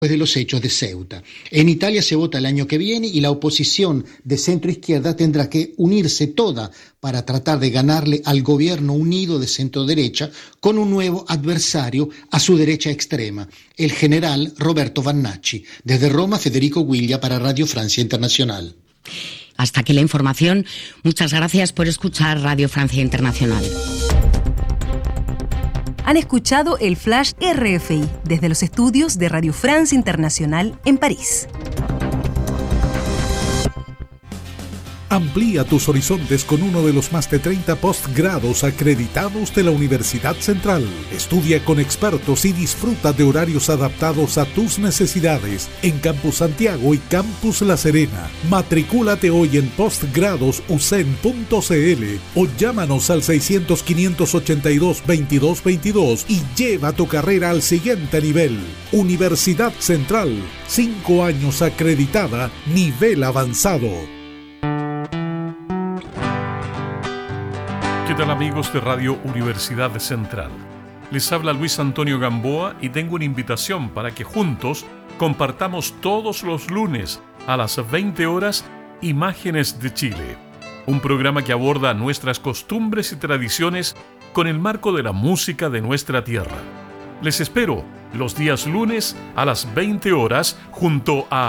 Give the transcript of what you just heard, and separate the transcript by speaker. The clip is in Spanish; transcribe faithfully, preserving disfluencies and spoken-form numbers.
Speaker 1: de los hechos de Ceuta. En Italia se vota el año que viene y la oposición de centro-izquierda tendrá que unirse toda para tratar de ganarle al gobierno unido de centro-derecha con un nuevo adversario a su derecha extrema, el general Roberto Vannacci. Desde Roma, Federico Guiglia para Radio Francia Internacional.
Speaker 2: Hasta aquí la información. Muchas gracias por escuchar Radio Francia Internacional.
Speaker 3: Han escuchado el Flash R F I desde los estudios de Radio France Internacional en París.
Speaker 4: Amplía tus horizontes con uno de los más de treinta postgrados acreditados de la Universidad Central. Estudia con expertos y disfruta de horarios adaptados a tus necesidades en Campus Santiago y Campus La Serena. Matricúlate hoy en postgrados u c e n punto c l o llámanos al seiscientos, quinientos ochenta y dos, veintidós veintidós y lleva tu carrera al siguiente nivel. Universidad Central, cinco años acreditada, nivel avanzado.
Speaker 5: ¿Qué tal, amigos de Radio Universidad Central? Les habla Luis Antonio Gamboa y tengo una invitación para que juntos compartamos todos los lunes a las veinte horas Imágenes de Chile, un programa que aborda nuestras costumbres y tradiciones con el marco de la música de nuestra tierra. Les espero los días lunes a las veinte horas junto a